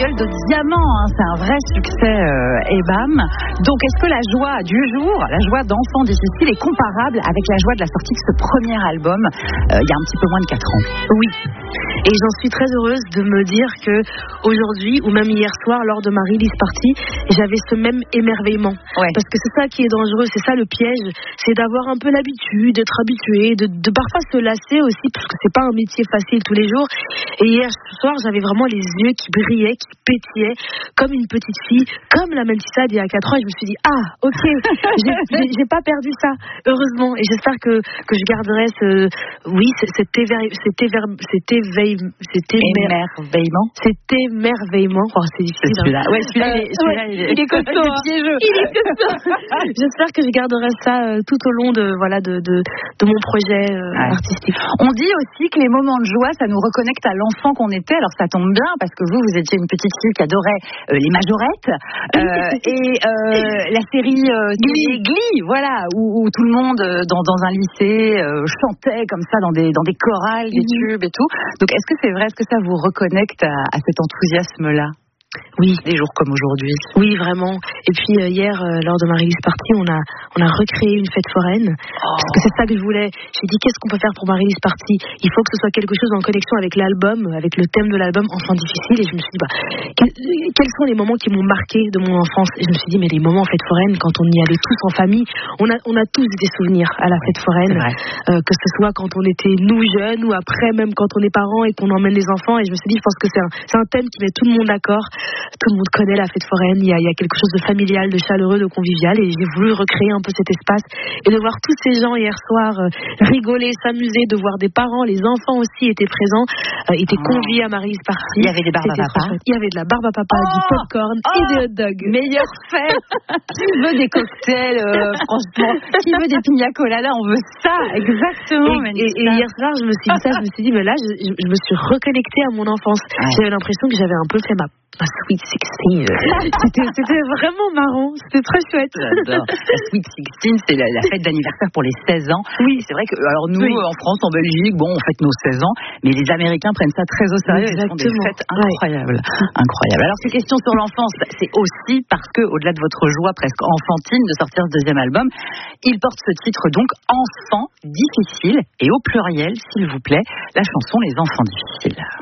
single de Diamant, hein. C'est un vrai succès EBAM. Donc est-ce que la joie du jour, la joie d'enfants difficiles est comparable avec la joie de la sortie de ce premier album il y a un petit peu moins de 4 ans? Oui. Et j'en suis très heureuse de me dire que aujourd'hui, ou même hier soir, lors de ma release party, j'avais ce même émerveillement. Ouais. Parce que c'est ça qui est dangereux, c'est ça le piège, c'est d'avoir un peu l'habitude, d'être habitué, de parfois se lasser aussi, parce que c'est pas un métier facile tous les jours. Et hier soir, j'avais vraiment les yeux qui brillaient, qui pétillaient, comme une petite fille, comme la Melissa d'il y a 4 ans. Et je me suis dit, ah, ok, j'ai pas perdu ça, heureusement. Et j'espère que je garderai cet émerveillement. Oh, c'est difficile. Celui-là, ouais, celui-là il est costaud. J'espère que je garderai ça tout au long de mon projet artistique. On dit aussi que les moments de joie, ça nous reconnecte à l'enfant qu'on était. Alors ça tombe bien parce que vous étiez une petite fille qui adorait les majorettes et la série Glee, voilà, où tout le monde dans un lycée chantait comme ça dans des chorales, des tubes et tout. Donc est-ce que c'est vrai, est-ce que ça vous reconnecte à cet enthousiasme-là? Oui, des jours comme aujourd'hui. Oui, vraiment. Et puis hier, lors de ma release party, on a recréé une fête foraine. Parce que c'est ça que je voulais. J'ai dit, qu'est-ce qu'on peut faire pour ma release party? Il faut que ce soit quelque chose en connexion avec l'album, avec le thème de l'album Enfants difficiles. Et je me suis dit, quels sont les moments qui m'ont marqué de mon enfance? Et je me suis dit, mais les moments en fête foraine, quand on y allait tous en famille, on a tous des souvenirs à la fête foraine. Que ce soit quand on était nous jeunes ou après, même quand on est parents et qu'on emmène les enfants. Et je me suis dit, je pense que c'est un thème qui met tout le monde d'accord. Tout le monde connaît la fête foraine, il y a quelque chose de familial, de chaleureux, de convivial, et j'ai voulu recréer un peu cet espace et de voir tous ces gens hier soir rigoler, s'amuser, de voir des parents, les enfants aussi étaient présents, étaient conviés à ma release party. Il y avait des barbes à papa. Il y avait de la barbe à papa, du popcorn et des hot dogs. Meilleure fête. Qui veut des cocktails, franchement, qui veut des pina coladas, on veut ça, exactement. Et hier soir, je me suis dit ça, je me suis dit, mais là, je me suis reconnectée à mon enfance. J'avais l'impression que j'avais un peu fait ma Sweet 16. C'était vraiment marrant, c'était très chouette. J'adore. La Sweet 16, c'est la fête d'anniversaire pour les 16 ans. Oui, c'est vrai que alors nous en France, en Belgique, on fête nos 16 ans, mais les Américains prennent ça très au sérieux. Ils font des fêtes incroyables. Incroyables. Alors ces questions sur l'enfance, c'est aussi parce que au-delà de votre joie presque enfantine de sortir ce deuxième album, il porte ce titre donc Enfants difficiles et au pluriel, s'il vous plaît, la chanson Les Enfants difficiles.